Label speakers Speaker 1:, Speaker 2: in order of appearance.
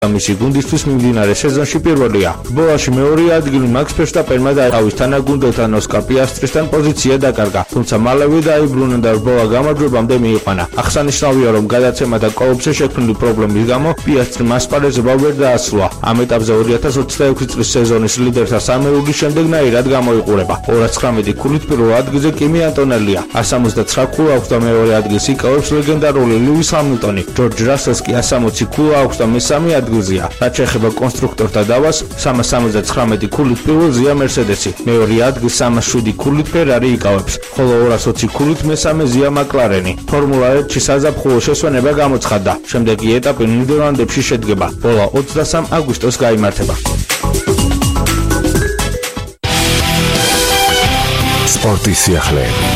Speaker 1: მისი გუნდისთვის მიმდინარე სეზონში პირველია. ბოლოში მეორე ადგილი მაქს ფერშტაპენმა და თავის თანაგუნდელთან ოსკარ პიასტრისთან პოზიცია დაკარგა, თუმცა მალევე დაიბრუნა და რბოლა გამარჯვებამდე მიიყვანა. აღსანიშნავია, რომ გადაცემათა კოლოფზე შექმნილი პრობლემის გამო პიასტრიმ ასპარეზობა ვერ დაასრულა. ამ ეტაპზე 2026 წლის სეზონის ლიდერთა სამეულის შემდეგ ნაირად გამოიყურება. 219 ქულით პირველ ადგილზე კიმი ანტონელია. 169 ქულა აქვს და მეორე ადგილს იკავებს ლეგენდარული ლუის ჰამილტონი. ჯორჯ რასელს კი 160 ქულა აქვს და მესამე ადგილზეა. რაც შეეხება კონსტრუქტორთა დავას, 379 ქულით პირველზეა მერსედესი. მეორე ადგილს 307 ქულით ფერარი იკავებს, ხოლო 220 ქულით მესამეზეა მაკლარენი. ფორმულა 1-ში საზაფხულო შესვენება გამოცხადდა. შემდეგი ეტაპი ნიდერლანდებში შედგება. ბოლა 23 აგვისტოს გაიმართება.
Speaker 2: სპორტის სიახლეები.